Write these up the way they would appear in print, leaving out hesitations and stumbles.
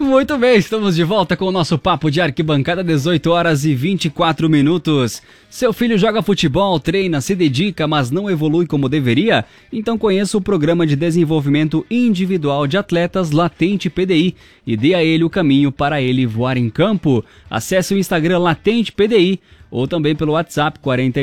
Muito bem, estamos de volta com o nosso Papo de Arquibancada, 18 horas e 24 minutos. Seu filho joga futebol, treina, se dedica, mas não evolui como deveria? Então conheça o Programa de Desenvolvimento Individual de Atletas Latente PDI e dê a ele o caminho para ele voar em campo. Acesse o Instagram Latente PDI ou também pelo WhatsApp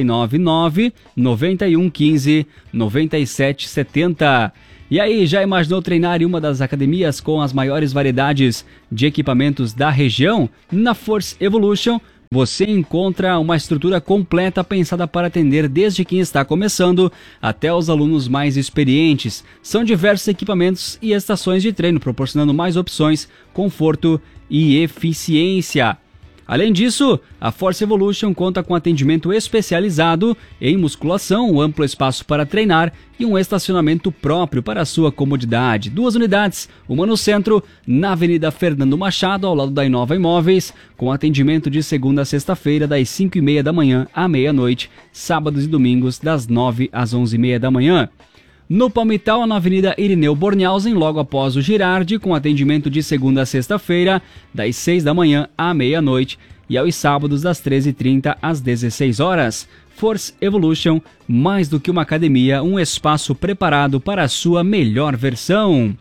499-9115-9770. E aí, já imaginou treinar em uma das academias com as maiores variedades de equipamentos da região? Na Force Evolution, você encontra uma estrutura completa pensada para atender desde quem está começando até os alunos mais experientes. São diversos equipamentos e estações de treino, proporcionando mais opções, conforto e eficiência. Além disso, a Force Evolution conta com atendimento especializado em musculação, um amplo espaço para treinar e um estacionamento próprio para a sua comodidade. 2 unidades, uma no centro, na Avenida Fernando Machado, ao lado da Inova Imóveis, com atendimento de segunda a sexta-feira, das 5h30 da manhã à meia-noite, sábados e domingos, das 9 às 11h30 da manhã. No Palmital, na Avenida Irineu Bornhausen, logo após o Girardi, com atendimento de segunda a sexta-feira, das 6 da manhã à meia-noite e aos sábados das 13h30 às 16 horas. Force Evolution, mais do que uma academia, um espaço preparado para a sua melhor versão.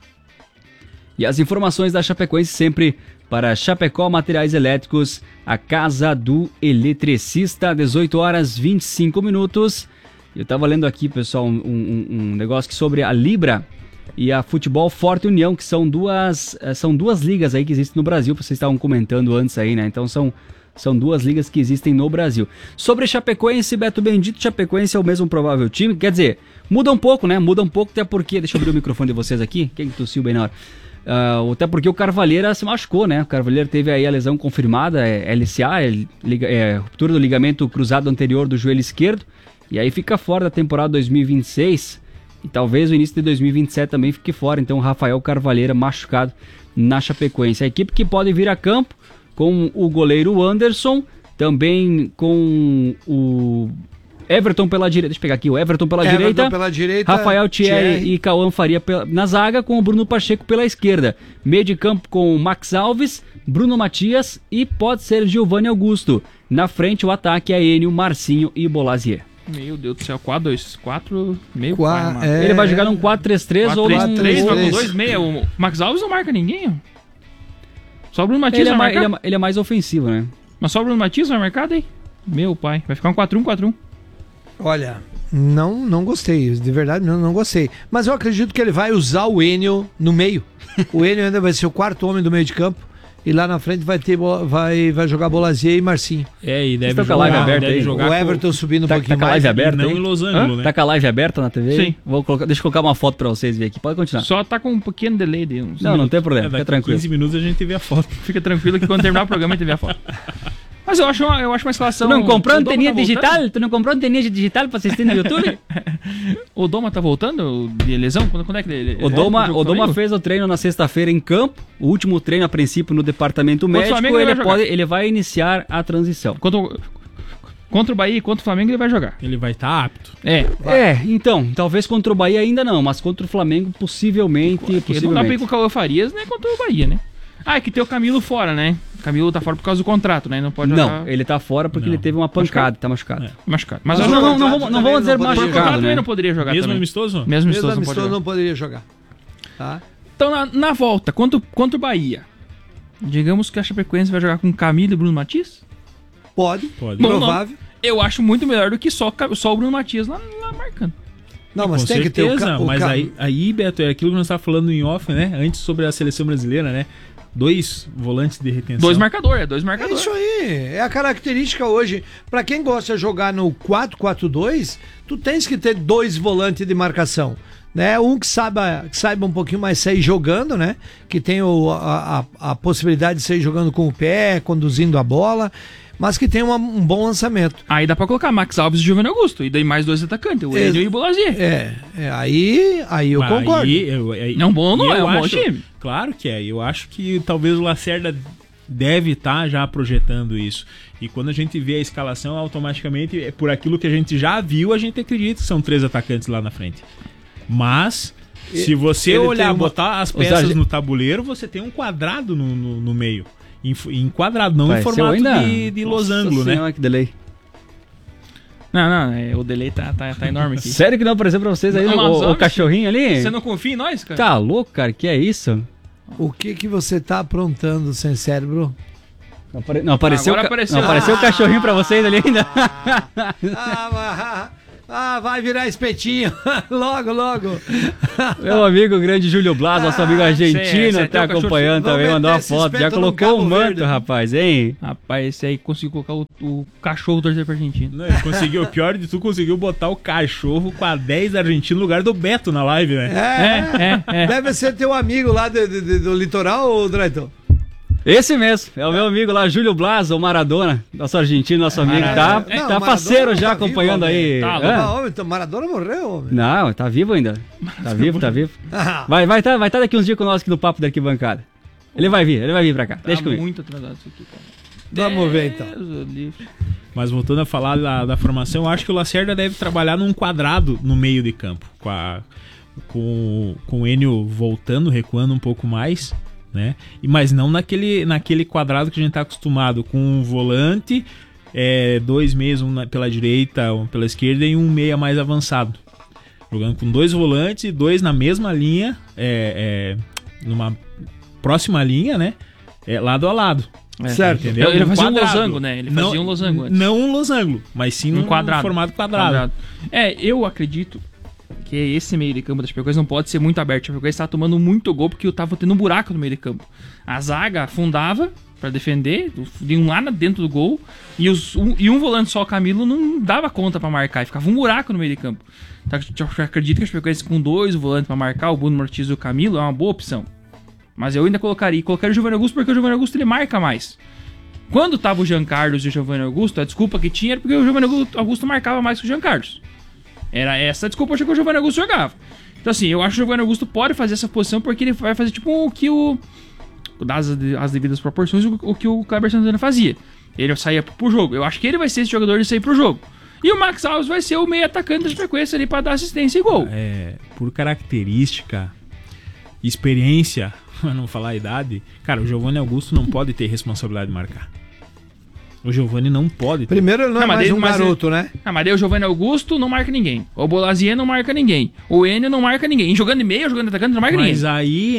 E as informações da Chapecoense sempre para Chapecó Materiais Elétricos, a casa do eletricista, 18 horas 25 minutos. Eu tava lendo aqui, pessoal, um negócio sobre a Libra e a Futebol Forte União, que são duas ligas aí que existem no Brasil, vocês estavam comentando antes aí, né? Então são 2 ligas que existem no Brasil. Sobre Chapecoense, Beto Bendito, Chapecoense é o mesmo provável time, quer dizer, muda um pouco, né? Muda um pouco, até porque, deixa eu abrir o microfone de vocês aqui, quem tossiu bem na hora? Até porque o Carvalheira se machucou, né? O Carvalheira teve aí a lesão confirmada, LCA, ruptura do ligamento cruzado anterior do joelho esquerdo. E aí fica fora da temporada 2026 e talvez o início de 2027 também fique fora. Então Rafael Carvalheira machucado na Chapecoense. A equipe que pode vir a campo com o goleiro Anderson, também com o Everton pela direita. Deixa eu pegar aqui, o Everton pela direita, Rafael Thierry e Cauã Faria na zaga, com o Bruno Pacheco pela esquerda. Meio de campo com Max Alves, Bruno Matias e pode ser Giovanni Augusto. Na frente o ataque é Enio, Marcinho e Bolasier. Meu Deus do céu, 4-2-4, meio Ele vai jogar num 4-3-3 ou num 4-3-3, vai com 2 meia. O Max Alves não marca ninguém. Só o Bruno Matias vai marcar. Ele é mais ofensivo, né? Mas só o Bruno Matias vai marcar daí? Meu pai, vai ficar um 4-1-4-1. Olha, não gostei, de verdade não gostei. Mas eu acredito que ele vai usar o Enio no meio. O Enio ainda vai ser o 4º homem do meio de campo. E lá na frente vai jogar Bolasier e Marcinho. E deve jogar, live aberta aí. Jogar o Everton subindo um pouquinho mais. Tá com a live aberta não em Los Angeles, né? Tá com a live aberta na TV? Sim. Deixa eu colocar uma foto pra vocês verem aqui. Pode continuar. Só tá com um pequeno delay de uns Não tem problema, fica tranquilo. 15 minutos a gente vê a foto. Fica tranquilo que quando terminar o programa a gente vê a foto. Mas eu acho uma escalação... Tu não comprou anteninha digital? Tu não comprou anteninha digital pra assistir no YouTube? O Doma tá voltando de lesão? Quando é que ele... O Doma fez o treino na sexta-feira em campo. O último treino, a princípio, no departamento médico. Ele vai iniciar a transição. Contra o Bahia e contra o Flamengo ele vai jogar. Ele vai estar apto. Então, talvez contra o Bahia ainda não, mas contra o Flamengo possivelmente. Não dá pra ir com o Cauã Farias, né? Contra o Bahia, né? É que tem o Camilo fora, né? O Camilo tá fora por causa do contrato, né? Não pode jogar. Não, ele tá fora porque ele teve uma pancada, tá machucado. Machucado. Mas não vamos dizer machucado, né? também não poderia jogar. Mesmo também. amistoso? Mesmo amistoso não poderia jogar. Tá? Então, na volta, contra o Bahia, digamos que a Chapecoense vai jogar com Camilo e Bruno Matias? Pode. Provável. Eu acho muito melhor do que só o Bruno Matias lá marcando. Não, mas tem certeza, que ter mas aí, Beto, é aquilo que nós estávamos falando em off, né? Antes sobre a seleção brasileira, né? 2 volantes de retenção. 2 marcadores. É isso aí, é a característica hoje. Pra quem gosta de jogar no 4-4-2, tu tens que ter 2 volantes de marcação. Né? Um que saiba um pouquinho mais sair jogando, né? Que tem a possibilidade de sair jogando com o pé, conduzindo a bola, mas que tem um bom lançamento. Aí dá pra colocar Max Alves e Giovanni Augusto, e daí mais 2 atacantes, o Enio e o Bolasier. Aí eu concordo. É um bom time. Claro que é, eu acho que talvez o Lacerda deve estar já projetando isso. E quando a gente vê a escalação, automaticamente, por aquilo que a gente já viu, a gente acredita que são 3 atacantes lá na frente. Mas Se você Ele olhar, tem uma- botar as peças no tabuleiro, você tem um quadrado no meio. Em quadrado, não em Pareceu formato ainda? de losango, né? Senhora, que delay. Não, o delay tá enorme aqui. Sério que não apareceu pra vocês aí Não, mas, o homem, cachorrinho ali? Você não confia em nós, cara? Tá louco, cara? Que é isso? O que você tá aprontando sem cérebro? Não apareceu, Agora apareceu. não apareceu o cachorrinho pra vocês ali ainda. Vai virar espetinho. Logo. Meu amigo grande Júlio Blas, nosso amigo argentino, cê tá tem o acompanhando cachorro- também, Vamos mandou uma meter esse foto. Já espeto no colocou Cabo um manto, Verde. rapaz, hein? Rapaz, esse aí conseguiu colocar o cachorro torcer pra Argentina. Não, ele conseguiu, o pior de tudo, conseguiu botar o cachorro com a 10 argentino no lugar do Beto na live, né? É. Deve ser teu amigo lá do litoral, ô Drayton? Esse mesmo, é o meu amigo lá, Júlio Blas, o Maradona, nosso argentino, nosso amigo, tá Não, tá Maradona faceiro não já tá acompanhando vivo, aí. Tá, Hã? Ah, homem, então Maradona morreu, homem. Não, tá vivo ainda. Tá vivo. Vai tá daqui uns dias com nós aqui no Papo da Arquibancada. Ele vai vir pra cá. Deixa Tá comigo. muito atrasado isso aqui, cara. Vamos ver então. Deus o livre. Mas voltando a falar da formação, eu acho que o Lacerda deve trabalhar num quadrado no meio de campo, com o Enio voltando, recuando um pouco mais, né? Mas não naquele quadrado que a gente tá acostumado, com um volante, 2 meias, um pela direita, um pela esquerda e um meia mais avançado. Jogando com 2 volantes e 2 na mesma linha, numa próxima linha, né? Lado a lado. Certo. Entendeu? Ele Num fazia um quadrado. losango, né? Ele fazia um losango antes. Não um losango, mas sim um formato quadrado. Eu acredito que esse meio de campo da Chapecoense não pode ser muito aberto. A Chapecoense tá tomando muito gol porque tava tendo um buraco no meio de campo. A zaga afundava pra defender, de um lá dentro do gol, e um volante só, o Camilo, não dava conta pra marcar, e ficava um buraco no meio de campo. Então, eu acredito que a Chapecoense com 2 volantes pra marcar, o Bruno Martins e o Camilo, é uma boa opção. Mas eu ainda colocaria o Giovanni Augusto, porque o Giovanni Augusto ele marca mais. Quando tava o Jean Carlos e o Giovanni Augusto, a desculpa que tinha era porque o Giovanni Augusto marcava mais que o Jean Carlos. Era essa a desculpa que o Giovanni Augusto jogava. Então assim, eu acho que o Giovanni Augusto pode fazer essa posição porque ele vai fazer tipo o que as devidas proporções, o que o Kleber Santana fazia. Ele saía pro jogo. Eu acho que ele vai ser esse jogador de sair pro jogo. E o Max Alves vai ser o meio atacante da Chapecoense ali pra dar assistência e gol. Por característica, experiência, pra não falar a idade, cara, o Giovanni Augusto não pode ter responsabilidade de marcar. O Giovanni não pode ter. Primeiro, ele não é mais um garoto, né? Mas daí o Giovanni Augusto não marca ninguém. O Bolazier não marca ninguém. O Enio não marca ninguém. Jogando de meio, jogando de atacante, não marca ninguém. Mas aí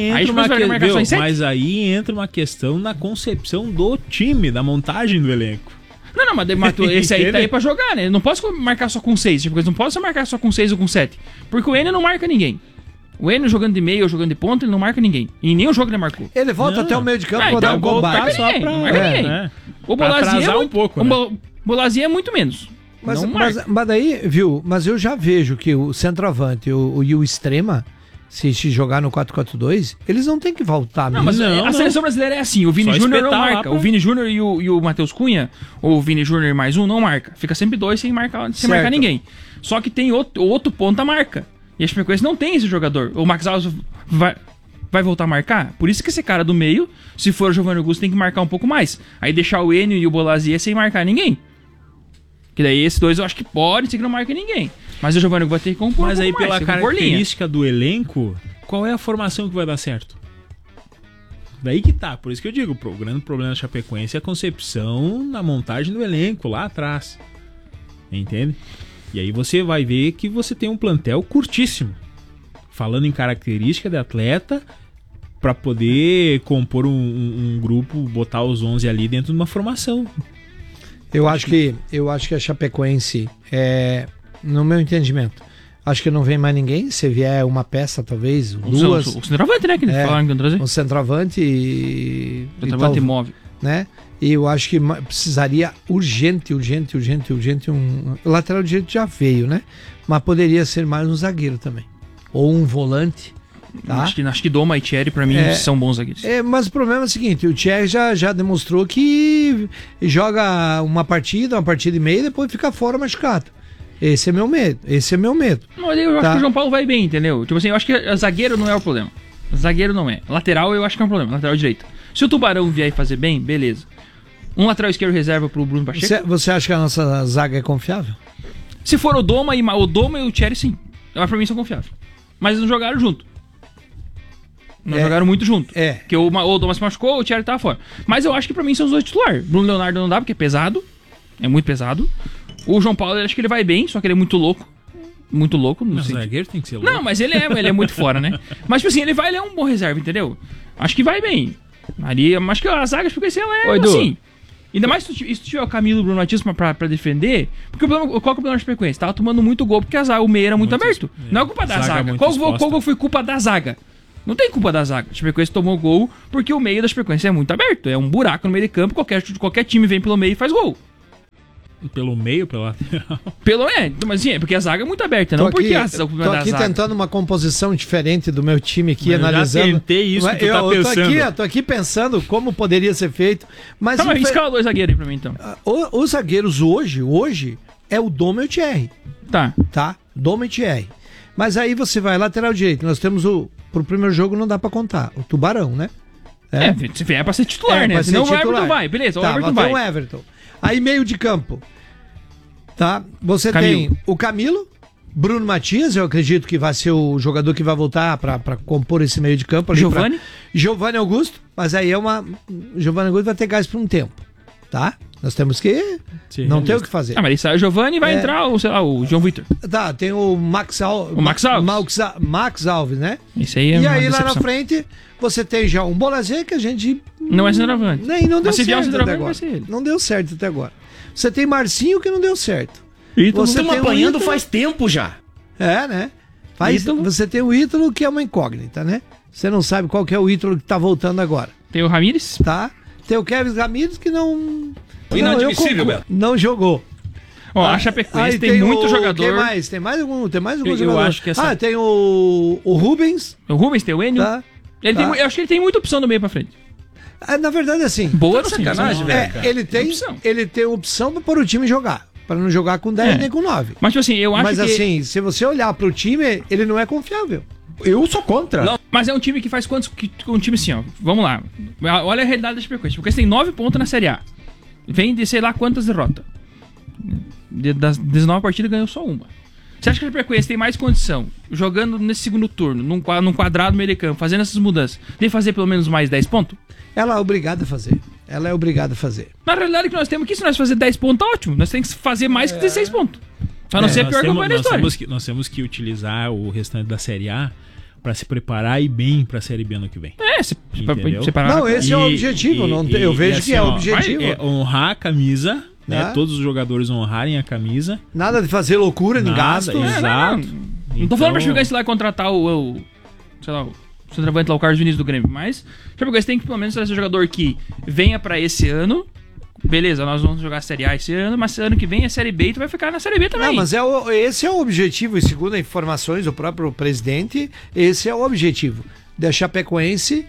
entra uma questão na concepção do time, da montagem do elenco. Não, mas esse aí tá aí pra jogar, né? Eu não posso marcar só com 6, porque não posso marcar só com 6 ou com 7. Porque o Enio não marca ninguém. O Enio jogando de meio ou jogando de ponta, ele não marca ninguém. E nenhum jogo ele marcou. Ele volta até o meio de campo pra dar um então, combate. não marca ninguém. O Bolazier atrasar um pouco, né? O Bolazier é muito menos. Mas daí, viu? Mas eu já vejo que o centroavante e o extrema, se jogar no 4-4-2, eles não têm que voltar Não, mesmo. mas a seleção brasileira é assim, o Vini Só Júnior não espetar lá marca. pra- O Vini Júnior e o Matheus Cunha, ou o Vini Júnior e mais um, não marca. Fica sempre 2 sem marcar ninguém. Só que tem outro ponta marca. E a Chapecoense não tem esse jogador. O Max Alves vai voltar a marcar? Por isso que esse cara do meio, se for o Giovanni Augusto, tem que marcar um pouco mais. Aí deixar o Enio e o Bolazier sem marcar ninguém. Que daí esses dois eu acho que pode ser que não marquem ninguém. Mas o Giovanni Augusto vai ter que compor Mas um aí, pouco mais, pela tem que compor linha. característica do elenco, qual é a formação que vai dar certo? Daí que tá. Por isso que eu digo, o grande problema da Chapecoense é a concepção na montagem do elenco lá atrás. Entende? E aí você vai ver que você tem um plantel curtíssimo. Falando em característica de atleta, para poder compor um grupo, botar os 11 ali dentro de uma formação. Eu acho que a Chapecoense, no meu entendimento, acho que não vem mais ninguém. Se vier uma peça, talvez, duas. O centroavante, né? Que eles falaram que iam trazer. Um centroavante e Centroavante imóvel. né? E eu acho que precisaria urgente um lateral direito já veio, né? Mas poderia ser mais um zagueiro também, ou um volante, tá? Acho que Doma e Thierry pra mim são bons zagueiros. Mas o problema é o seguinte, o Thierry já demonstrou que joga uma partida e meia e depois fica fora machucado. Esse é meu medo. Mas eu acho que o João Paulo vai bem, entendeu? Tipo assim, eu acho que zagueiro não é o problema. Zagueiro não é. Lateral eu acho que é um problema, lateral direito. Se o Tubarão vier e fazer bem, beleza. Um lateral esquerdo reserva pro Bruno Pacheco. Você acha que a nossa zaga é confiável? Se for o Doma e o Thierry, sim. Pra mim são confiáveis. Mas eles não jogaram junto. Não jogaram muito junto. É. Porque o Thomas se machucou, o Thierry tava fora. Mas eu acho que pra mim são os dois titulares. Bruno Leonardo não dá, porque é pesado. É muito pesado. O João Paulo, eu acho que ele vai bem, só que ele é muito louco. Muito louco. Mas o zagueiro tem que ser louco. Não, mas ele é muito fora, né? Mas, tipo assim, ele é um bom reserva, entendeu? Acho que vai bem. Ali, acho que a zaga, porque ela é assim. Ainda mais se tu tiver o Camilo e o Bruno Matias pra defender. Porque qual que é o problema da frequência? Tava tomando muito gol porque o meio era muito aberto. Não é culpa da zaga. Qual gol foi culpa da zaga? Não tem culpa da zaga. A Chapecoense tomou gol porque o meio da Chapecoense é muito aberto. É um buraco no meio de campo, qualquer time vem pelo meio e faz gol. Pelo meio, pela lateral. Mas sim, é porque a zaga é muito aberta, não porque o problema da zaga. Tô aqui tentando uma composição diferente do meu time aqui, mas analisando. Eu já tentei isso que tu tá pensando. Tô aqui pensando como poderia ser feito. Mas escala dois zagueiros aí pra mim, então. Os zagueiros hoje é o Doma e o Thierry. Tá? Doma e Thierry. Mas aí você vai, lateral direito, nós temos pro primeiro jogo não dá pra contar, o Tubarão, né? Se vier pra ser titular, né? Senão o Everton vai, beleza, o Everton vai. O Everton. Aí meio de campo, tá? Você tem o Camilo, Bruno Matias, eu acredito que vai ser o jogador que vai voltar pra compor esse meio de campo. Giovanni Augusto, mas aí Giovanni Augusto vai ter gás por um tempo, tá? Nós temos que... não tem o que fazer. Mas aí sai o Giovanni e vai entrar o João Vitor. Tá, tem o Max Alves. Max Alves, né? Isso aí é e aí lá na frente, você tem já um Bolazé que a gente... Não é centroavante. Nem não deu certo até agora. Vai ser ele. Não deu certo até agora. Você tem Marcinho que não deu certo. Você estamos apanhando faz tempo já. É, né? Você tem o Ítalo que é uma incógnita, né? Você não sabe qual que é o Ítalo que tá voltando agora. Tem o Ramírez. Tá. Tem o Kevin Ramírez que não... Inadmissível, Beto. Não jogou. Ó, a Chapecoense tem muito jogador. Quem mais? Tem mais algum jogador? Eu acho que essa... tem o Rubens. O Rubens, tem o Enio. Tá. Eu acho que ele tem muita opção no meio pra frente. Na verdade, assim... Boa no sacanagem, velho. Ele tem opção pra pôr o time jogar. Pra não jogar com 10 nem com 9. Mas, tipo assim, eu acho que... Mas, assim, se você olhar pro time, ele não é confiável. Eu sou contra. Não, mas é um time que faz quantos... Um time assim, ó. Vamos lá. Olha a realidade da Chapecoense. Porque tem 9 pontos na Série A. Vem de sei lá quantas derrotas. Das 19 partidas ganhou só uma. Você acha que a Chapecoense tem mais condição, jogando nesse segundo turno, num quadrado no meio de campo, fazendo essas mudanças, de fazer pelo menos mais 10 pontos? Ela é obrigada a fazer. Na realidade que nós temos aqui, se nós fazer 10 pontos, tá ótimo. Nós temos que fazer mais que 16 pontos. Pra não ser a pior campanha da história. Nós temos que utilizar o restante da Série A pra se preparar e bem pra Série B ano que vem. Separar. Não, esse é o objetivo. Eu vejo assim, que é o objetivo. É honrar a camisa, né? Todos os jogadores honrarem a camisa. Nada de fazer loucura, nem gasto. Exato. Não tô falando pra Chapecoense lá contratar o centroavante lá, o Carlos Vinícius do Grêmio, mas Chapecoense tem que pelo menos trazer jogador que venha pra esse ano. Beleza, nós vamos jogar a Série A esse ano, mas ano que vem é Série B e tu vai ficar na Série B também. Não, mas esse é o objetivo, e segundo informações do próprio presidente, esse é o objetivo da Chapecoense,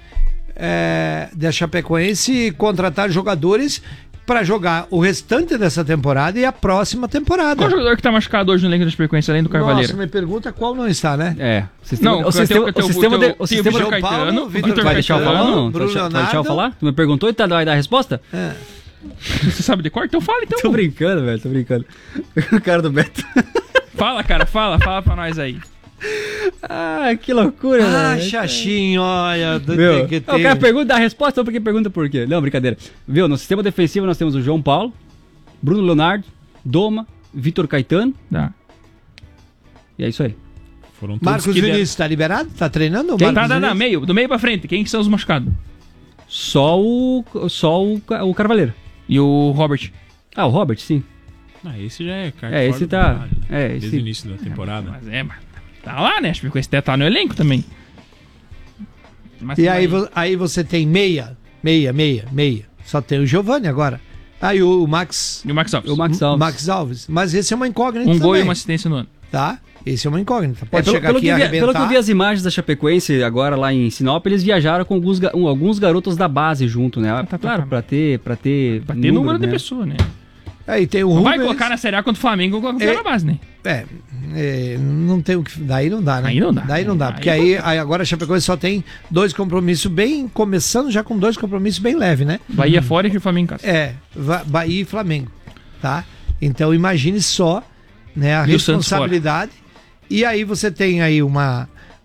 contratar jogadores para jogar o restante dessa temporada e a próxima temporada. Qual jogador que tá machucado hoje no elenco da Chapecoense, além do Carvalheiro? Nossa, me pergunta qual não está, né? O Vitor Caetano, vai deixar eu falar? Não, Bruno Leonardo. Vai deixar eu falar? Tu me perguntou e vai dar a resposta? Você sabe de cor? Então fala, então. Tô brincando, velho, tô brincando. O cara do Beto. Fala, cara, fala pra nós aí. Que loucura, velho. Xaxinho, olha. O cara pergunta, dá a resposta, ou porque pergunta por quê? Não, brincadeira. Viu, no sistema defensivo nós temos o João Paulo, Bruno Leonardo, Doma, Vitor Caetano. E é isso aí. Foram todos. Marcos Vinícius tá liberado? Tá treinando? Do meio pra frente. Quem que são os machucados? Só o Carvalheiro. E o Robert. O Robert, sim. Esse já é esse tá. Desde o início da temporada. Mas tá lá, né? Acho que esse tá no elenco também. Mas e aí você tem meia. Só tem o Giovanni agora. Aí o Max. E o Max Alves. Max Alves. Mas esse é uma incógnita também. Gol e uma assistência no ano. Tá? Esse é uma incógnita. Pode chegar aqui e arrebentar. Pelo que eu vi as imagens da Chapecoense agora lá em Sinop, eles viajaram com alguns garotos da base junto, né? Claro, pra ter número de pessoa, né? Aí tem o Rubens. Rubens. Vai colocar na Série A contra o Flamengo, coloca na base, né? Não tem o que... Daí não dá, né? Daí não dá, porque aí agora a Chapecoense só tem 2 compromissos começando já com 2 compromissos bem leves, né? Bahia fora e o Flamengo em casa. Bahia e Flamengo, tá? Então imagine só, né, a responsabilidade. E aí você tem aí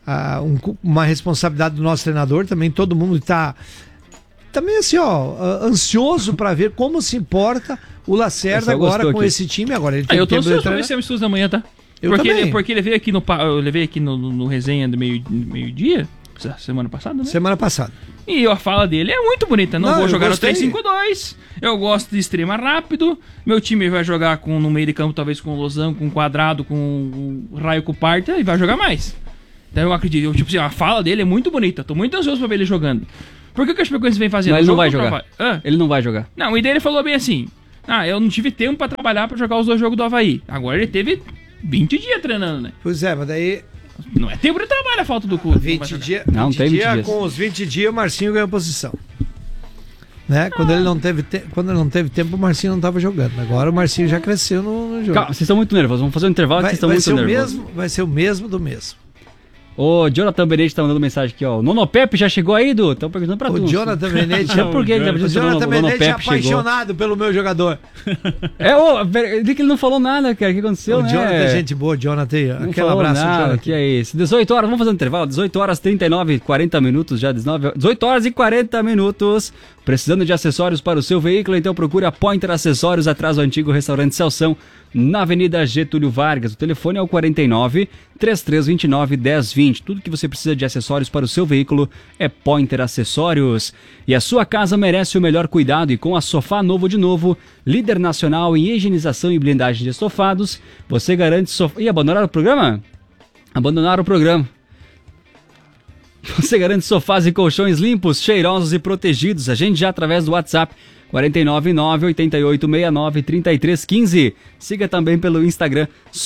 uma responsabilidade do nosso treinador também. Todo mundo está também assim, ansioso para ver como se importa o Lacerda agora com esse time. Agora ele tem eu tô tempo de ansioso pra ver esse amistoso da manhã, tá? Porque ele veio aqui eu levei aqui no resenha do meio-dia, semana passada, né? Semana passada. E a fala dele é muito bonita. Não vou jogar no 3-5-2. Eu gosto de extrema rápido. Meu time vai jogar no meio de campo, talvez com o Losango, com o Quadrado, com o Raio Cuparta, e vai jogar mais. Então eu acredito. Tipo assim, a fala dele é muito bonita. Tô muito ansioso pra ver ele jogando. Por que o Chapecoense vem fazendo? Ele não vai jogar. Ele não vai jogar. Não, e daí ele falou bem assim: eu não tive tempo pra trabalhar pra jogar os 2 jogos do Avaí. Agora ele teve 20 dias treinando, né? Pois é, mas daí... Não é tempo de trabalho a falta do clube. 20 dias. Não, tem 20 dias. Com os 20 dias, o Marcinho ganhou posição. Né? Quando ele não teve tempo, o Marcinho não estava jogando. Agora o Marcinho já cresceu no jogo. Calma, vocês estão muito nervosos. Vamos fazer um intervalo, vocês estão muito nervosos. Vai ser o mesmo do mesmo. O Jonathan Benetti tá mandando mensagem aqui, ó. O Nono Pepe já chegou aí, Du? Estão perguntando pra tu. O Jonathan Benetti... Por que ele tá dizendo que o Jonathan Benetti é apaixonado pelo meu jogador. Que ele não falou nada, cara. O que aconteceu, o Jonathan é gente boa, Jonathan. Aquele abraço, Jonathan. Que é isso. 18 horas, vamos fazer um intervalo. 18 horas 39, 40 minutos já. 18 horas e 40 minutos. Precisando de acessórios para o seu veículo? Então procure a Pointer Acessórios, atrás do antigo restaurante Celção, na Avenida Getúlio Vargas. O telefone é o 49-3329-1020. Tudo que você precisa de acessórios para o seu veículo é Pointer Acessórios. E a sua casa merece o melhor cuidado, e com a Sofá Novo de Novo, líder nacional em higienização e blindagem de estofados, você garante sofá... abandonaram o programa? Abandonaram o programa. Você garante sofás e colchões limpos, cheirosos e protegidos. Agende já através do WhatsApp 499-8869-3315. Siga também pelo Instagram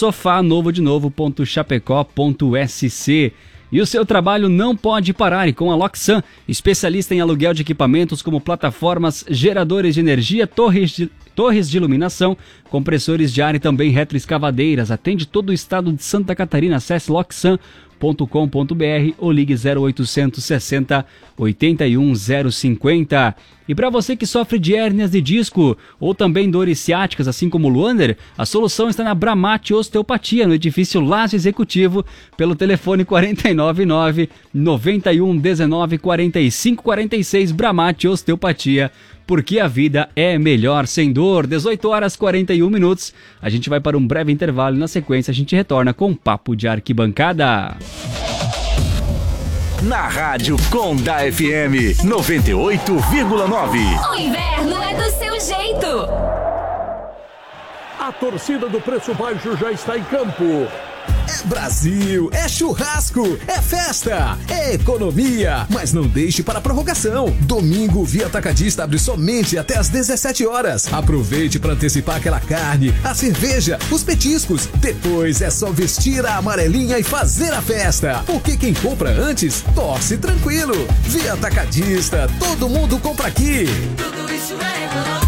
sofanovodenovo.chapecó.sc. E o seu trabalho não pode parar, e com a Loxan, especialista em aluguel de equipamentos como plataformas, geradores de energia, torres de iluminação, compressores de ar e também retroescavadeiras. Atende todo o estado de Santa Catarina. Acesse loxan.com.br ou ligue 0800 60 81 050. E para você que sofre de hérnias de disco ou também dores ciáticas, assim como o Luander, a solução está na Bramate Osteopatia, no edifício Laje Executivo, pelo telefone 499 91 19 45 46. Bramate Osteopatia, porque a vida é melhor sem dor. 18 horas 41 minutos. A gente vai para um breve intervalo e na sequência a gente retorna com Papo de Arquibancada. Na Rádio Conda FM 98,9. O inverno é do seu jeito. A torcida do Preço Baixo já está em campo. É Brasil, é churrasco, é festa, é economia, mas não deixe para a prorrogação. Domingo, o Via Atacadista abre somente até às 17 horas. Aproveite para antecipar aquela carne, a cerveja, os petiscos. Depois é só vestir a amarelinha e fazer a festa. Porque quem compra antes, torce tranquilo. Via Atacadista, todo mundo compra aqui. Tudo isso é economia.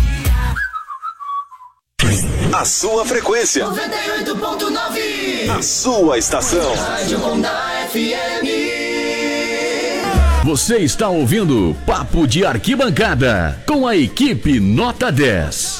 A sua frequência 98.9. A sua estação Rádio Conda FM. Você está ouvindo Papo de Arquibancada com a equipe Nota 10.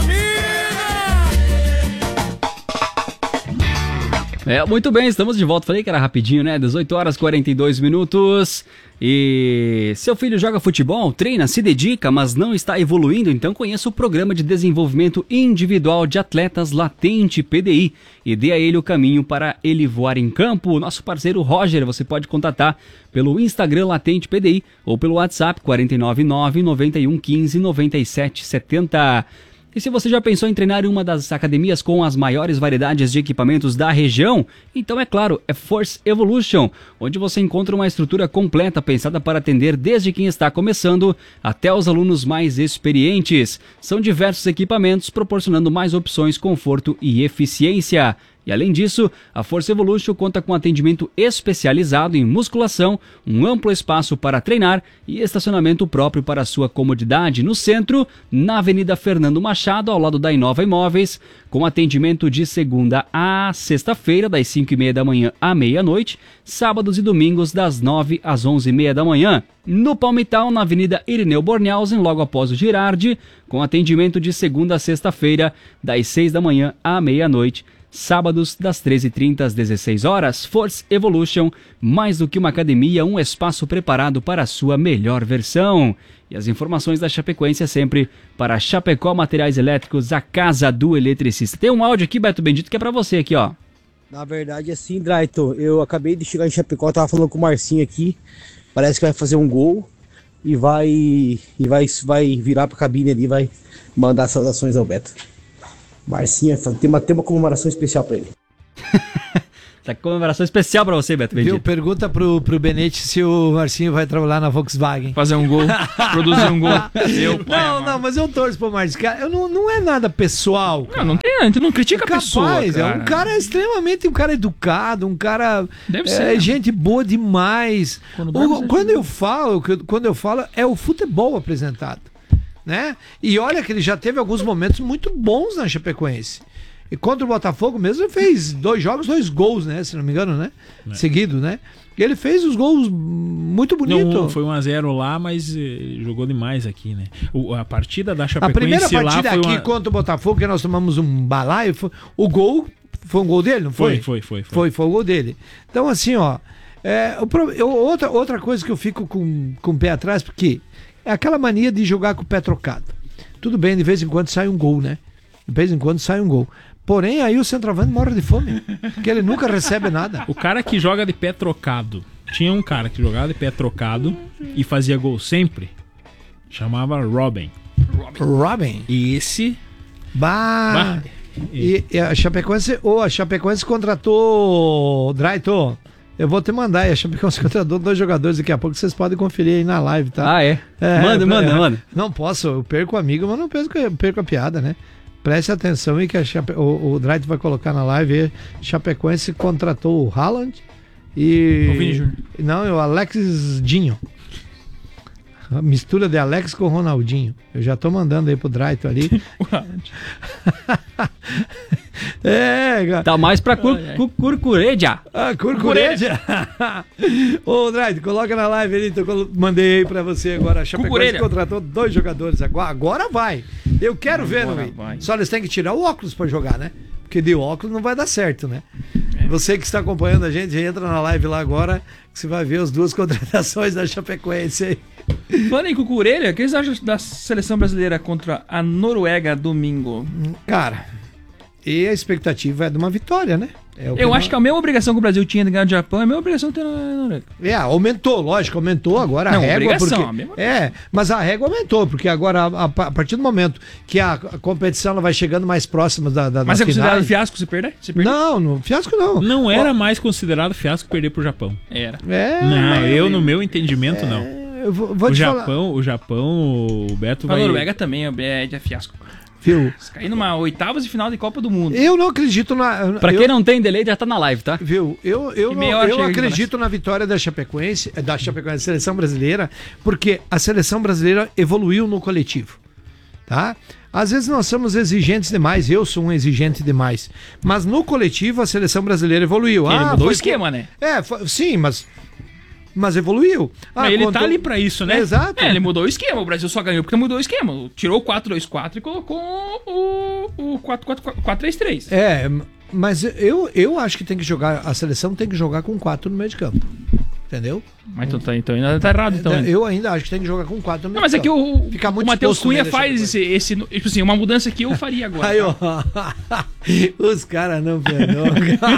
Muito bem, estamos de volta. Falei que era rapidinho, né? 18 horas 42 minutos. E seu filho joga futebol, treina, se dedica, mas não está evoluindo? Então conheça o Programa de Desenvolvimento Individual de Atletas Latente PDI e dê a ele o caminho para ele voar em campo. Nosso parceiro Roger, você pode contatar pelo Instagram Latente PDI ou pelo WhatsApp 499 91 15 97 70. E se você já pensou em treinar em uma das academias com as maiores variedades de equipamentos da região, então é claro, é Force Evolution, onde você encontra uma estrutura completa pensada para atender desde quem está começando até os alunos mais experientes. São diversos equipamentos proporcionando mais opções, conforto e eficiência. E além disso, a Force Evolution conta com atendimento especializado em musculação, um amplo espaço para treinar e estacionamento próprio para sua comodidade no centro, na Avenida Fernando Machado, ao lado da Inova Imóveis, com atendimento de segunda a sexta-feira, das 5h30 da manhã à meia-noite, sábados e domingos das 9 às 11h30 da manhã. No Palmital, na Avenida Irineu Bornhausen, logo após o Girardi, com atendimento de segunda a sexta-feira, das 6 da manhã à meia-noite, Sábados, das 13h30 às 16 horas, Force Evolution, mais do que uma academia, um espaço preparado para a sua melhor versão. E as informações da Chapecoense é sempre para Chapecó Materiais Elétricos, a casa do eletricista. Tem um áudio aqui, Beto Bendito, que é para você aqui, ó. Na verdade, assim, Draito, eu acabei de chegar em Chapecó, tava falando com o Marcinho aqui, parece que vai fazer um gol e vai virar pra cabine ali, vai mandar saudações ao Beto. Marcinho tem uma comemoração especial pra ele. Tá com comemoração especial pra você, Beto Bendito. Viu? Pergunta pro Benete se o Marcinho vai trabalhar na Volkswagen. Fazer um gol, produzir um gol. Não, mas eu torço pro Marcinho. Cara, não é nada pessoal. Cara. Não tem, a gente não critica a pessoa, cara. É um cara extremamente, um cara educado, um cara... Deve ser. Gente boa demais. Quando eu falo, é o futebol apresentado, né? E olha que ele já teve alguns momentos muito bons na Chapecoense. E contra o Botafogo mesmo ele fez 2 jogos, 2 gols, né? Se não me engano, né? Seguido, né? E ele fez os gols muito bonitos. Foi 1-0 lá, mas jogou demais aqui, né? A partida da Chapecoense a primeira partida lá aqui contra o Botafogo, que nós tomamos um balaio, o gol foi um gol dele, não foi? Foi Foi o gol dele. Então, assim, ó, outra coisa que eu fico com o pé atrás, porque é aquela mania de jogar com o pé trocado. Tudo bem, de vez em quando sai um gol, né? De vez em quando sai um gol. Porém, aí o centroavante morre de fome, porque ele nunca recebe nada. O cara que joga de pé trocado, tinha um cara que jogava de pé trocado e fazia gol sempre, chamava Robin. E esse... E a Chapecoense contratou, Draito, eu vou te mandar, a Chapecoense contratou 2 jogadores daqui a pouco, vocês podem conferir aí na live, tá? Ah, é? Manda. Não posso, eu perco o amigo, mas não perco a piada, né? Preste atenção aí que o Draito vai colocar na live. Chapecoense contratou o Haaland e... O Vini Júnior. Não, o Alex Dinho. A mistura de Alex com Ronaldinho. Eu já tô mandando aí pro Draito ali. O Haaland. Cara. Tá mais pra Curcuredia. Curcuredia. Ô, Draito, coloca na live ali. Mandei aí pra você agora. A Chapecoense contratou 2 jogadores. Agora vai. Eu quero ver, não vai. Só eles têm que tirar o óculos pra jogar, né? Porque de óculos não vai dar certo, né? Você que está acompanhando a gente, entra na live lá agora, que você vai ver as 2 contratações da Chapecoense aí. Falando em Cucurelha, o que vocês acham da seleção brasileira contra a Noruega domingo? Cara, e a expectativa é de uma vitória, né? Eu acho que a mesma obrigação que o Brasil tinha de ganhar do Japão é a mesma obrigação que tem na Noruega. Aumentou, lógico, aumentou agora a régua. Mas a régua aumentou, porque agora, a partir do momento que a competição ela vai chegando mais próxima da Mas é considerado fiasco se perder? Não, fiasco não. Não era mais considerado fiasco perder pro Japão. Era. No meu entendimento, não. Eu vou te falar. O Japão, o Beto vai... A Noruega também é fiasco. Viu? Cair numa 8ª de final de Copa do Mundo. Eu não acredito na... Quem não tem delay, já tá na live, tá? Viu? Eu acredito na vitória da Chapecoense, seleção brasileira, porque a seleção brasileira evoluiu no coletivo, tá? Às vezes nós somos exigentes demais, eu sou um exigente demais, mas no coletivo a seleção brasileira evoluiu. Ele mudou o esquema, né? Sim, mas evoluiu. Ele tá ali pra isso, né? Exato. Ele mudou o esquema. O Brasil só ganhou porque mudou o esquema. Tirou o 4-2-4 e colocou o 4-3-3. Mas eu acho que tem que jogar, a seleção tem que jogar com 4 no meio de campo. Entendeu? Mas então ainda tá errado. Então, eu ainda acho que tem que jogar com 4 no meio mas de campo. Mas é que o Matheus Cunha faz esse. Tipo assim, uma mudança que eu faria agora. Aí, ó. Os caras não perdoam.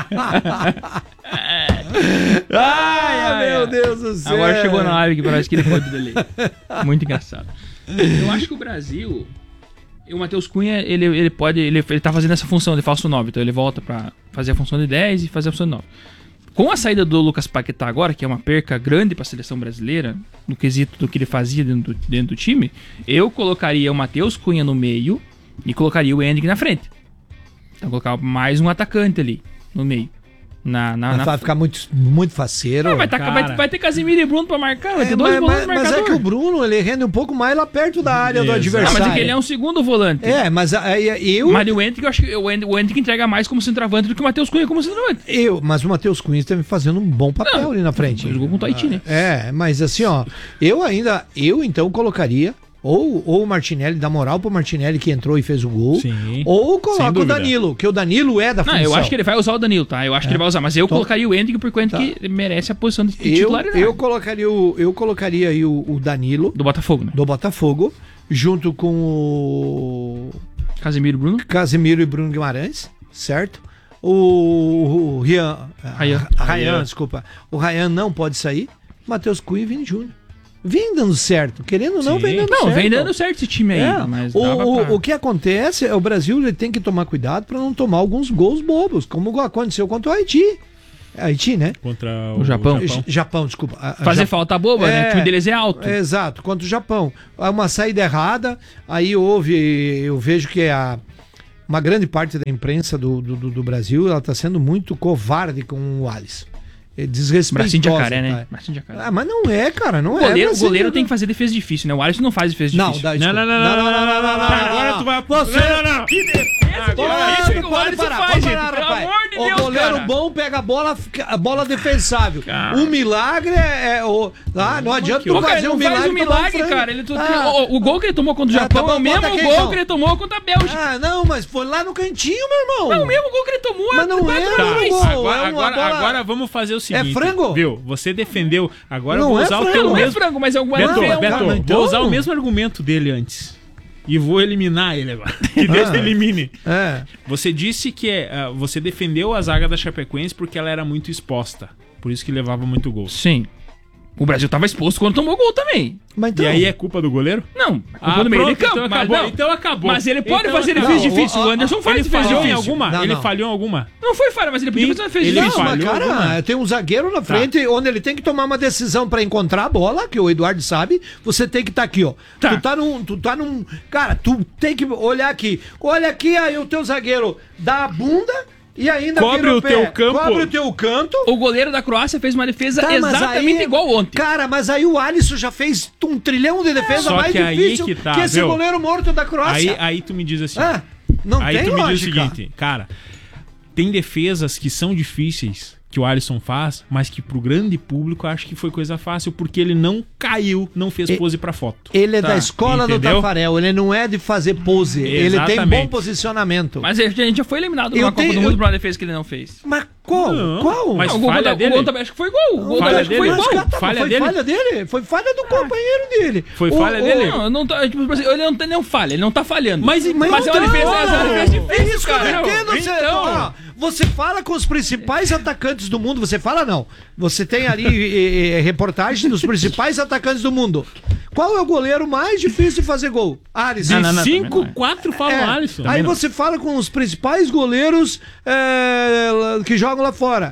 Meu Deus do céu. Agora chegou na live que parece que ele pode delay. Muito engraçado. Eu acho que o Brasil... O Matheus Cunha, ele tá fazendo essa função de falso 9. Então ele volta pra fazer a função de 10 e fazer a função de 9. Com a saída do Lucas Paquetá agora, que é uma perca grande pra seleção brasileira, no quesito do que ele fazia dentro do time, eu colocaria o Matheus Cunha no meio e colocaria o Endrick na frente. Então colocar mais um atacante ali no meio. Vai ficar muito faceiro. Vai ter Casemiro e Bruno pra marcar. Vai ter 2 volantes marcadores. Mas é que o Bruno ele rende um pouco mais lá perto da área do adversário. Mas é que ele é um segundo volante. Mas o Endrick, eu acho que o Endrick entrega mais como centroavante do que o Matheus Cunha como centroavante. Mas o Matheus Cunha está fazendo um bom papel ali na frente. Ele jogou com o Tahiti, né? Mas assim, ó, eu então colocaria Ou o Martinelli, dá moral pro Martinelli que entrou e fez o gol. Sim. Ou coloca o Danilo, que o Danilo é da função. Eu acho que ele vai usar o Danilo, tá? Eu acho que ele vai usar, mas eu colocaria o Hendrick porque o Hendrick merece a posição de titularidade. Eu colocaria aí o Danilo. Do Botafogo, né? Do Botafogo, junto com o... Casemiro e Bruno Guimarães, certo? O Ryan, desculpa. O Ryan não pode sair. Matheus Cunha e Vini Júnior. Vem dando certo, querendo ou não, vem dando certo. Não, vem dando certo esse time aí. Mas o que acontece é o Brasil ele tem que tomar cuidado para não tomar alguns gols bobos, como aconteceu contra o Haiti. Haiti, né? Contra o Japão. Japão, desculpa. Fazer falta boba, né? O time deles é alto. Exato, contra o Japão. Uma saída errada, aí eu vejo que uma grande parte da imprensa do Brasil, ela tá sendo muito covarde com o Alisson. Desrespeitosa. Bracinho de jacaré, né? Bracinho de jacaré. Mas não é, cara, não o goleiro tem que fazer defesa difícil, né? O Alisson não faz defesa difícil. Não. Agora tu vai... Não. Que defesa que o Alisson faz, gente? Pelo amor de Deus, o goleiro bom pega a bola defensável. O milagre não adianta tu fazer um milagre. Faz um milagre, cara. O gol que ele tomou contra o Japão é o mesmo gol que ele tomou contra a Bélgica. Não, mas foi lá no cantinho, meu irmão. É o mesmo gol que ele tomou. Mas não é gol. Agora vamos fazer o seguinte. É frango? Viu? Você defendeu. Agora não eu vou usar o teu mesmo. Não é frango, mas é um Beto, vou usar o mesmo argumento dele antes. E vou eliminar ele agora. Que Deus elimine. Você disse que você defendeu a zaga da Chapecoense porque ela era muito exposta. Por isso que levava muito gol. Sim. O Brasil tava exposto quando tomou gol também. Mas então... E aí é culpa do goleiro? Não, é culpa do meio de campo. Então acabou. Mas ele pode fazer defesa difícil. O Anderson faz defesa difícil. Ele falhou em alguma? Não foi falha, mas ele podia fazer uma defesa difícil. Mas cara, tem um zagueiro na frente onde ele tem que tomar uma decisão pra encontrar a bola, que o Eduardo sabe. Você tem que estar aqui, ó. Tu tá num... Cara, tu tem que olhar aqui. Olha aqui, aí o teu zagueiro dá a bunda... E ainda cobre o teu campo. Cobre o teu canto. O goleiro da Croácia fez uma defesa exatamente igual ontem. Cara, mas aí o Alisson já fez 1 trilhão de defesa mais difícil que esse goleiro morto da Croácia. Aí tu me diz assim. Não aí tem tu lógica. Me diz o seguinte, cara, tem defesas que são difíceis que o Alisson faz, mas que pro grande público eu acho que foi coisa fácil, porque ele não caiu, não fez pose pra foto. Ele é da escola do Tafarel, ele não é de fazer pose, ele tem bom posicionamento. Mas a gente já foi eliminado numa Copa do Mundo por uma defesa que ele não fez. Mas qual? Qual? Mas o falha dele? O gol acho que foi gol. O gol falha acho que foi gol. Falha dele? Foi falha do companheiro dele. Foi falha dele? Não, ele não falha, ele não tá falhando. Mas é uma defesa difícil, é isso que eu cara. entendo. Você fala com os principais atacantes do mundo. Você fala não. Você tem ali reportagem dos principais atacantes do mundo. Qual é o goleiro mais difícil de fazer gol? Alisson. 4 falam Alisson. Aí você fala com os principais goleiros que jogam lá fora.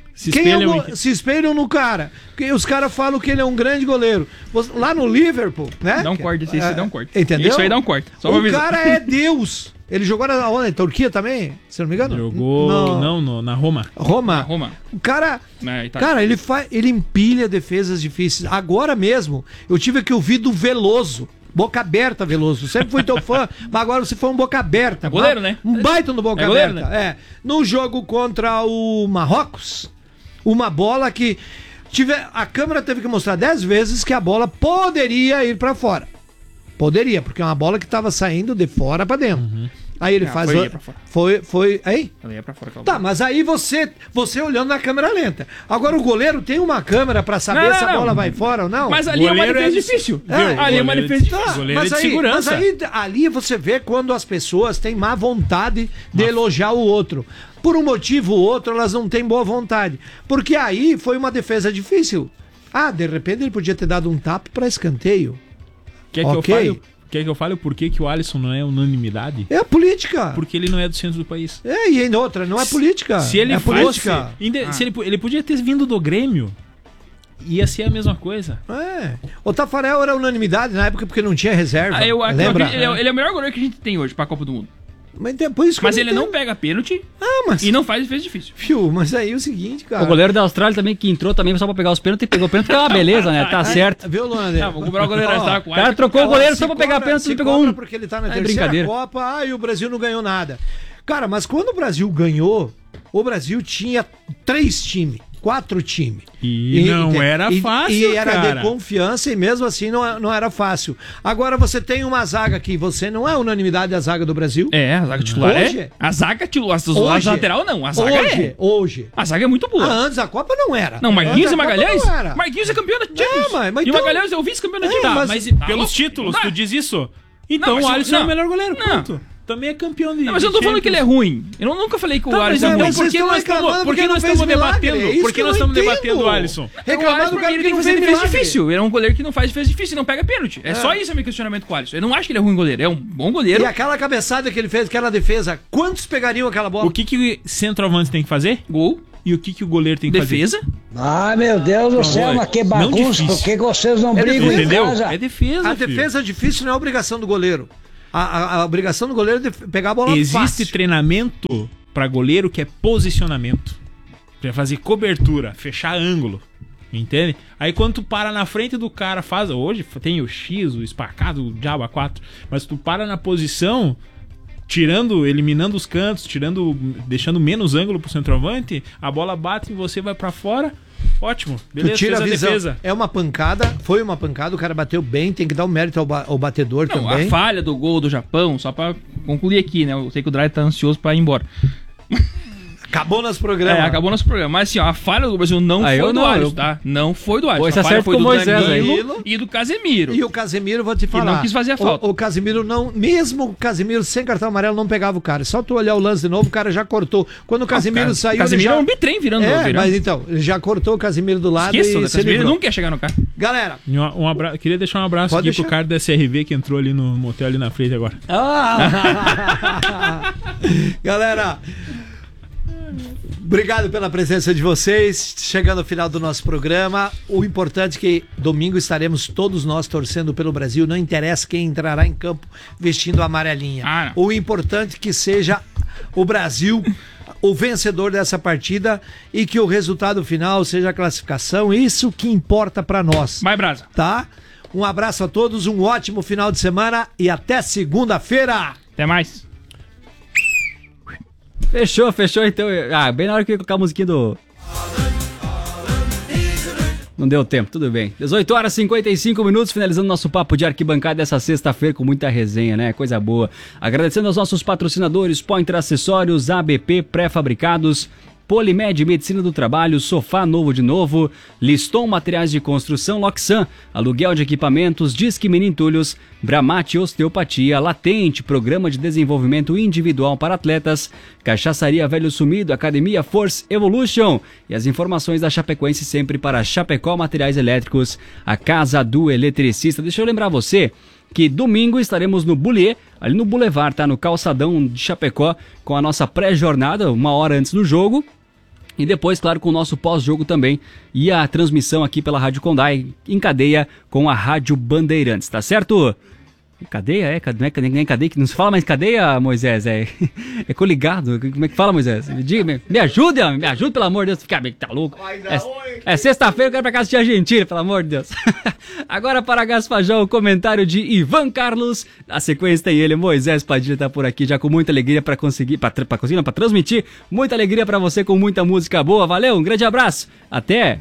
Se espelham no cara. Os caras falam que ele é um grande goleiro. Lá no Liverpool, né? Dá um corte, dá um corte. Entendeu? Isso aí dá um corte. O cara é Deus. Ele jogou na Turquia também, se não me engano? Jogou na Roma. Roma. O cara, ele empilha defesas difíceis. Agora mesmo, eu tive que ouvir do Veloso. Boca aberta, Veloso. Sempre fui teu fã, mas agora você foi um boca aberta. Goleiro, né? Um baita no boca aberta. Goleiro, né? No jogo contra o Marrocos, uma bola que a câmera teve que mostrar 10 vezes que a bola poderia ir pra fora. Poderia, porque é uma bola que tava saindo de fora pra dentro. Aí ele faz... Foi aí? Ela ia pra fora. Tá, mas aí você olhando na câmera lenta. Agora o goleiro tem uma câmera pra saber se a bola vai fora ou não? Mas ali é uma defesa difícil. Ali é uma defesa difícil. Goleiro de segurança. Mas aí ali você vê quando as pessoas têm má vontade de elogiar o outro. Por um motivo ou outro, elas não têm boa vontade. Porque aí foi uma defesa difícil. De repente ele podia ter dado um tapa pra escanteio. Quer que eu fale por que o Alisson não é unanimidade? É a política. Porque ele não é do centro do país. E em outra, não é política. Se ele política. Se ele podia ter vindo do Grêmio, ia ser a mesma coisa. O Tafarel era unanimidade na época porque não tinha reserva. Lembra? Ele é o melhor goleiro que a gente tem hoje pra Copa do Mundo. Mas ele não pega pênalti e não faz defesa difícil. Mas aí é o seguinte, cara. O goleiro da Austrália também, que entrou também só pra pegar os pênaltis, pegou o pênalti, que é uma beleza, né? Tá certo. Viu, Lander? Vou comprar o goleiro da O cara trocou o goleiro só pra pegar pênalti e pegou um. Porque ele tá na terceira Copa, e o Brasil não ganhou nada. Cara, mas quando o Brasil ganhou, o Brasil tinha 3 times. 4 times. E não era fácil, E era cara. de confiança e mesmo assim não era fácil. Agora você tem uma zaga que você não é unanimidade a zaga do Brasil. A zaga titular Hoje? A zaga titular, a lateral não, a zaga Hoje. A zaga é muito boa. Antes da Copa não era. Não, Marquinhos e Magalhães? não era. Marquinhos é campeão da Champions. mas e então- o Magalhães é o vice-campeão da Champions. Mas Tá pelos louco? títulos, Não dá. tu diz isso? Então Não, mas o Alisson é não. o melhor goleiro, Não. ponto. Também é campeão de. Não, mas eu não tô falando que ele é ruim. Eu nunca falei que o Tá, Alisson mas é ruim. mas por que vocês nós estão reclamando estamos, por que porque nós não estamos fez milagre? É debatendo? isso Por que que eu nós não estamos entendo. debatendo o Alisson? Reclamando O do cara que tem que não fazer fez defesa milagre. difícil. Ele é um goleiro que não faz defesa difícil e não pega pênalti. É só isso o meu questionamento com o Alisson. Eu não acho que ele é ruim goleiro. É um bom goleiro. E aquela cabeçada que ele fez, aquela defesa, quantos pegariam aquela bola? O que centroavante tem que fazer? Gol. E o que o goleiro tem que Defesa. Ai, meu Deus do céu, mas que bagunça. Por que vocês não brigam em Entendeu? casa? É defesa. A filho. defesa difícil não é obrigação do goleiro. A obrigação do goleiro é pegar a bola Existe fácil. treinamento pra goleiro que é posicionamento. Pra fazer cobertura, fechar ângulo. Entende? Aí quando tu para na frente do cara, hoje tem o X, o espacado, o diabo A4, mas tu para na posição, eliminando os cantos, deixando menos ângulo pro centroavante, a bola bate em você, vai pra fora. Ótimo, beleza, Tu tira fez a visão. defesa. É uma pancada, foi uma pancada, o cara bateu bem, tem que dar o mérito ao batedor Não, também. a falha do gol do Japão, só pra concluir aqui, né? Eu sei que o Dry tá ansioso pra ir embora. Acabou nosso programa. Acabou nosso programa. Mas assim, ó, a falha do Brasil não foi do Alisson, tá? Não foi do Alisson. Pois A falha acerta foi com do Moisés aí. Danilo e do Casemiro. E o Casemiro, vou te falar. não quis fazer a falta. O Casemiro não, mesmo o Casemiro sem cartão amarelo, não pegava o cara. Só tu olhar o lance de novo, o cara já cortou. Quando o Casemiro saiu. O Casemiro ele já... é um bitrem virando. Mas então, ele já cortou o Casemiro do lado Esqueça, o e se Casemiro livrou. não quer chegar no cara. Galera. Queria deixar um abraço Pode aqui deixar. pro cara da SRV que entrou ali no motel ali na frente agora. Galera, obrigado pela presença de vocês. Chegando ao final do nosso programa, o importante é que domingo estaremos todos nós torcendo pelo Brasil. Não interessa quem entrará em campo vestindo a amarelinha. O importante é que seja o Brasil o vencedor dessa partida e que o resultado final seja a classificação. Isso que importa pra nós. Vai, Brasa. Tá? Um abraço a todos, um ótimo final de semana e até segunda-feira. Até mais. Fechou então. Bem na hora que eu ia colocar a musiquinha do... Não deu tempo, tudo bem. 18 horas e 55 minutos, finalizando nosso papo de arquibancada dessa sexta-feira com muita resenha, né? Coisa boa. Agradecendo aos nossos patrocinadores, Pointer Acessórios, ABP Pré-Fabricados, Polimed Medicina do Trabalho, Sofá Novo de Novo, Liston Materiais de Construção, Loxan, Aluguel de Equipamentos, Disque Menintulhos, Bramate Osteopatia, Latente, Programa de Desenvolvimento Individual para Atletas, Cachaçaria Velho Sumido, Academia Force Evolution e as informações da Chapecoense sempre para Chapecó Materiais Elétricos, a Casa do Eletricista. Deixa eu lembrar você que domingo estaremos no Bullier, ali no Boulevard, tá? No calçadão de Chapecó, com a nossa pré-jornada, 1 hora antes do jogo. E depois, claro, com o nosso pós-jogo também. E a transmissão aqui pela Rádio Condai, em cadeia com a Rádio Bandeirantes, tá certo? Cadeia? Não é nem cadeia, que não se fala mais cadeia, Moisés, é coligado, como é que fala, Moisés? Me diga, me ajuda, pelo amor de Deus, fica bem, tá louco. É sexta-feira, eu quero pra casa de Argentina, pelo amor de Deus. Agora para Gaspajão, o comentário de Ivan Carlos, na sequência tem ele, Moisés Padilha tá por aqui, já com muita alegria pra transmitir, muita alegria pra você com muita música boa, valeu, um grande abraço, até...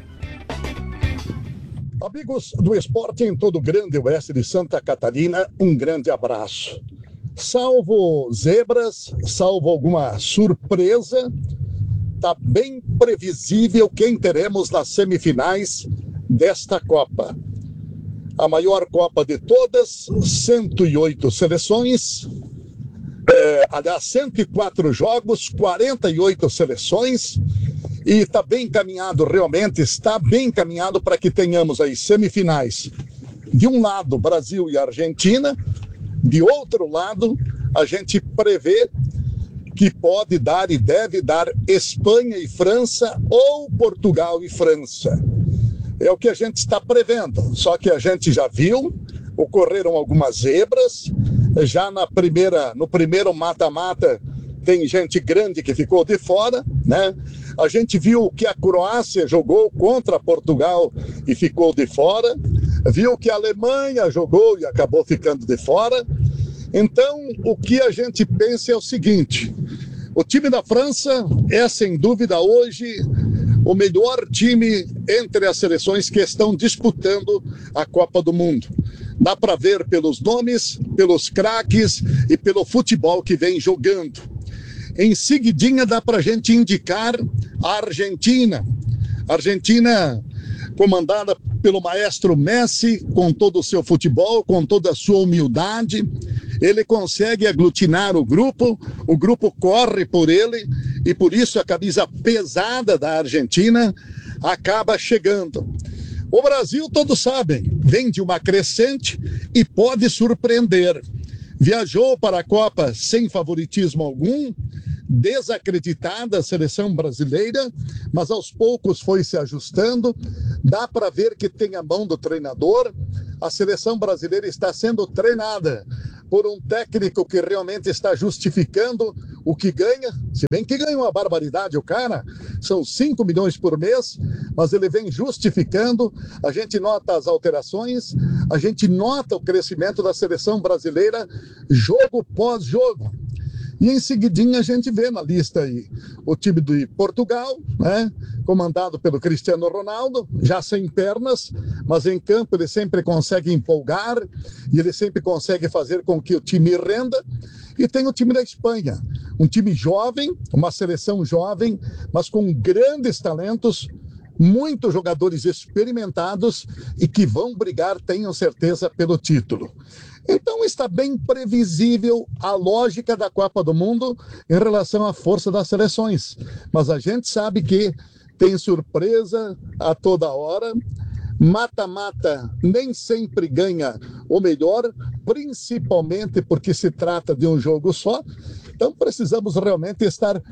Amigos do esporte em todo o grande oeste de Santa Catarina, um grande abraço. Salvo zebras, salvo alguma surpresa, está bem previsível quem teremos nas semifinais desta Copa. A maior Copa de todas, 108 seleções, aliás, 104 jogos, 48 seleções, e está bem encaminhado, realmente está bem encaminhado para que tenhamos aí semifinais. De um lado, Brasil e Argentina, de outro lado, a gente prevê que pode dar e deve dar Espanha e França ou Portugal e França. É o que a gente está prevendo, só que a gente já viu, ocorreram algumas zebras, já no primeiro mata-mata tem gente grande que ficou de fora, né? A gente viu que a Croácia jogou contra Portugal e ficou de fora, viu que a Alemanha jogou e acabou ficando de fora. Então, o que a gente pensa é o seguinte: o time da França é, sem dúvida, hoje o melhor time entre as seleções que estão disputando a Copa do Mundo. Dá para ver pelos nomes, pelos craques e pelo futebol que vem jogando. Em seguidinha dá para a gente indicar a Argentina. A Argentina comandada pelo maestro Messi, com todo o seu futebol, com toda a sua humildade. Ele consegue aglutinar o grupo corre por ele, e por isso a camisa pesada da Argentina acaba chegando. O Brasil, todos sabem, vem de uma crescente e pode surpreender. Viajou para a Copa sem favoritismo algum, desacreditada a seleção brasileira, mas aos poucos foi se ajustando. Dá para ver que tem a mão do treinador. A seleção brasileira está sendo treinada por um técnico que realmente está justificando o que ganha, se bem que ganha uma barbaridade o cara, são 5 milhões por mês, mas ele vem justificando. A gente nota as alterações, a gente nota o crescimento da seleção brasileira, jogo pós jogo. E em seguidinha a gente vê na lista aí o time de Portugal, né, comandado pelo Cristiano Ronaldo, já sem pernas, mas em campo ele sempre consegue empolgar e ele sempre consegue fazer com que o time renda. E tem o time da Espanha, um time jovem, uma seleção jovem, mas com grandes talentos, muitos jogadores experimentados e que vão brigar, tenham certeza, pelo título. Então está bem previsível a lógica da Copa do Mundo em relação à força das seleções. Mas a gente sabe que tem surpresa a toda hora. Mata-mata nem sempre ganha o melhor, principalmente porque se trata de um jogo só. Então precisamos realmente estar